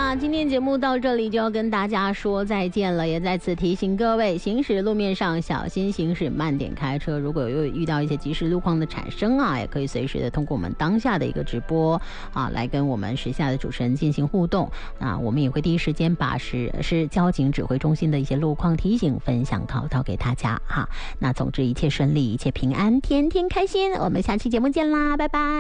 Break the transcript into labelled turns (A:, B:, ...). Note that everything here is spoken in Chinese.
A: 啦，今天节目到这里就要跟大家说再见了，也再次提醒各位，行驶路面上小心行驶，慢点开车。如果有遇到一些即时路况的产生啊，也可以随时的通过我们当下的一个直播啊，来跟我们时下的主持人进行互动啊。我们也会第一时间把是交警指挥中心的一些路况提醒分享到给大家哈。那总之一切顺利，一切平安，天天开心。我们下期节目见啦，拜拜。